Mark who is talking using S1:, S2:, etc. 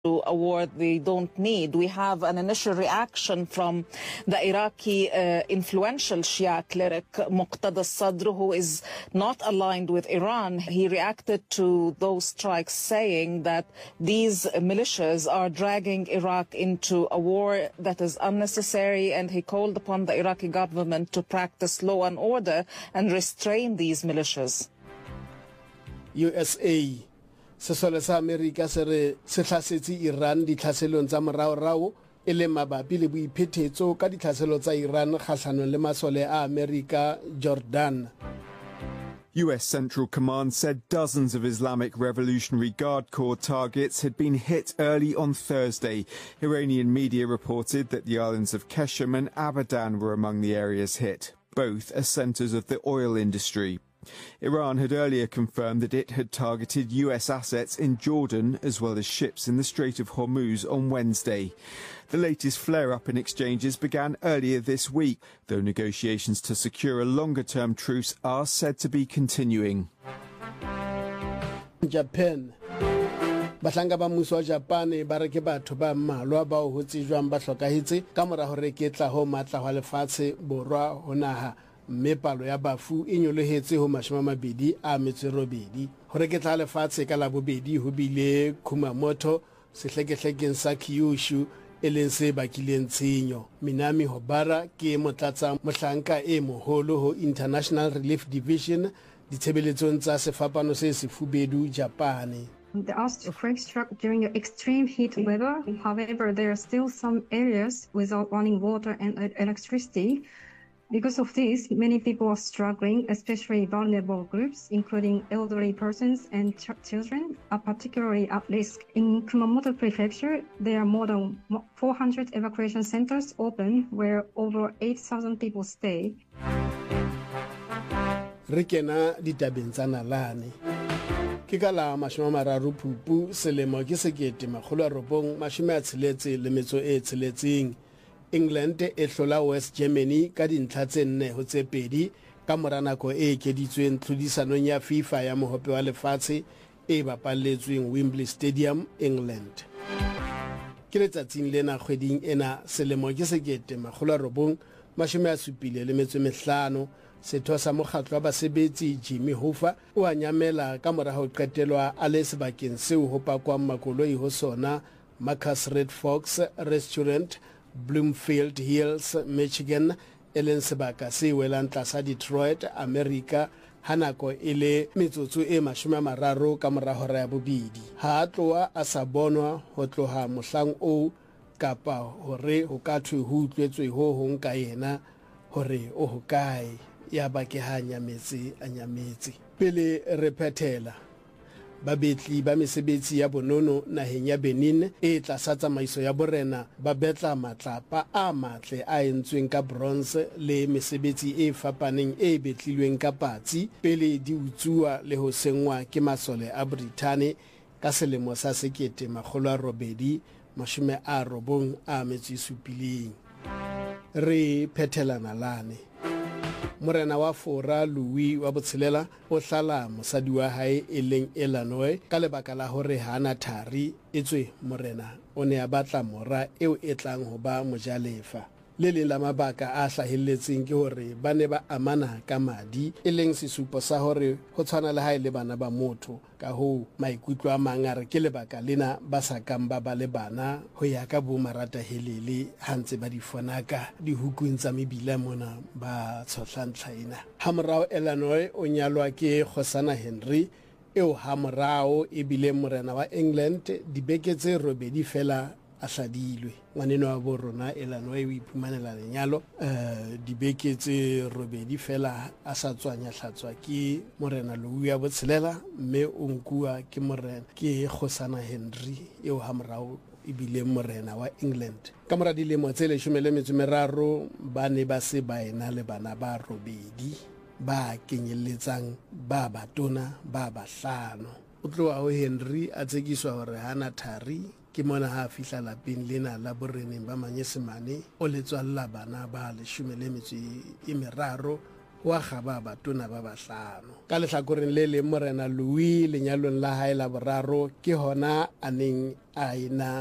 S1: a war they don't need. We have an initial reaction from the Iraqi influential Shia cleric Muqtada al-Sadr, who is not aligned with Iran. He reacted to those strikes saying that these militias are dragging Iraq into a war that is unnecessary, and he called upon the Iraqi government to practice law and order and restrain these militias.
S2: USA Sesole sa America se re se tlhasetsi Iran ditlhaselong tsa moraorao e le mabapi le boiphetetso ka ditlhaselo tsa Iran kgahlano le masole a America Jordan.
S3: US Central Command said dozens of Islamic Revolutionary Guard Corps targets had been hit early on Thursday. Iranian media reported that the islands of Qeshm and Abadan were among the areas hit. Both are centres of the oil industry. Iran had earlier confirmed that it had targeted US assets in Jordan as well as ships in the Strait of Hormuz on Wednesday. The latest flare-up in exchanges began earlier this week, though negotiations to secure a longer-term truce are said to be continuing.
S2: Japan Batlanga ba mmuso wa Japan ba re ke batho ba mmalwa ba ho tsejwang ba hlokahetse ka mora ho reketla ho matla wa lefatshe borwa ho naha, mme palo ya bafu e nyolohetse ho 28 ho reketla lefatshe ka la bobedi ho bile Kumamoto sehlekehlekeng sa Kyushu e leng se bakileng tshenyo. Minami Hobara ke motlatsa mohlanka e moholo ho International Relief Division ditshebeletsong tsa sefapano se sefubedu Japan.
S4: The earthquake struck during extreme heat weather. However, there are still some areas without running water and electricity. Because of this, many people are struggling, especially vulnerable groups, including elderly persons and children, are particularly at risk. In Kumamoto Prefecture, there are more than 400 evacuation centers open where over 8,000 people stay.
S2: Rikena ditabeng tsa nalane. Ke ka la 30 Phupu selemo ke 1966 England e hlola West Germany ka dintlha tse 4 ho tse 2 ka mora nako e ekeditsweng tlhodisanong ya FIFA ya mohope wa lefatshe e bapalletsweng Wembley Stadium, England. Ke letsatsing lena kgweding ena selemo ke 1975 setho sa mokgatlo wa basebetsi Jimmy Hoffa o a nyamela ka mora ho qetelwa a le sebakeng seo ho pakwang makoloi ho sona Marcus Red Fox Restaurant, Bloomfield Hills, Michigan, e leng sebaka se welang tlasa Detroit, America, hanako ile metsotso e 30 ka mora hora ya bobedi. Ha tloa a sa bonwa ho tloha mohlang o kapa hore ho ka thwe ho utlwetswe ho hong ka yena hore o hokae ya ba ke hanya metsi a nyametse. Pele re phethela babetli ba mesebetsi ya bonono naheng ya Benin e tlasa tsamaiso ya borena ba betla matlapa a matle a entsweng ka bronze le mesebetsi e fapaneng e betlilweng ka patsi pele di utsuwa le ho sengwa ke masole a Britain ka selemo sa 1897. Re phethelana lane. Morena wa Fora Louis wa Botshelela o hlala mosadi wa hae e leng Illinois ka lebaka la hore hana thari etswe morena o ne a batla mora eo e tlang ho ba mojalefa. Le leng la mabaka a hlahelletseng ke hore ba ne ba amana ka madi e leng sesupo sa hore ho tshwana le hae le bana ba motho, ka ho maikutlo a mang a re ke lebaka lena ba sa kang ba le bana ho ya ka bo marata helele hantse ba di fonaka di hukung tsa mebila mona ba tshotlang tlhaina. Hamorao Illinois o nyalwa ke Khosana Henry eo hamorao e bile morena wa England dibeke tse 8 fela a hladilwe. Ngwaneno wa borona Illinois o iphumanela lenyalo dibeke tse 8 fela a sa tswanya hlatswa ke morena Louis wa Botshelela, mme o nkuwa ke morena ke Khosana Henry eo hamorao ibile morena wa England. Ka mora dilemo tse 13 ba ne ba se ba ena le bana ba 8 ba kenyelletsang ba batona ba bahlano. O tloa ho Henry a tsekiswa hore hana thari ke mona ha fihla lapeng lena la boreneng ba Manyesemane o letswalla bana ba 13 wa gaba batona ba bahlano ka lehlakoreng le leng morena Louis lenyalong la hae la boraro ke hona a neng a ena